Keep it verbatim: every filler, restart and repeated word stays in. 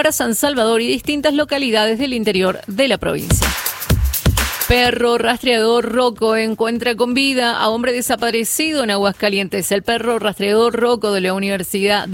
para San Salvador y distintas localidades del interior de la provincia. Perro rastreador Rocco encuentra con vida a hombre desaparecido en Aguascalientes. El perro rastreador Rocco de la Universidad